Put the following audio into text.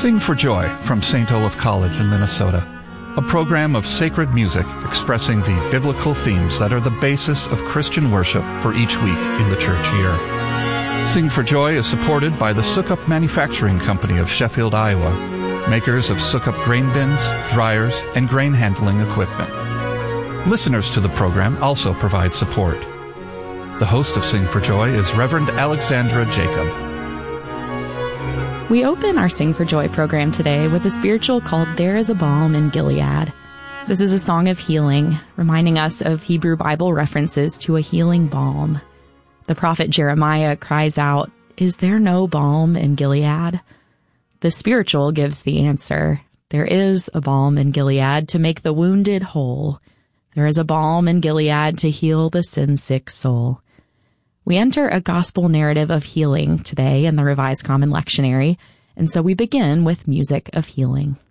Sing for Joy from St. Olaf College in Minnesota, a program of sacred music expressing the biblical themes that are the basis of Christian worship for each week in the church year. Sing for Joy is supported by the Sukup Manufacturing Company of Sheffield, Iowa, makers of Sukup grain bins, dryers, and grain handling equipment. Listeners to the program also provide support. The host of Sing for Joy is Reverend Alexandra Jacob. We open our Sing for Joy program today with a spiritual called There is a Balm in Gilead. This is a song of healing, reminding us of Hebrew Bible references to a healing balm. The prophet Jeremiah cries out, "Is there no balm in Gilead?" The spiritual gives the answer. There is a balm in Gilead to make the wounded whole. There is a balm in Gilead to heal the sin-sick soul. We enter a gospel narrative of healing today in the Revised Common Lectionary, and so we begin with music of healing.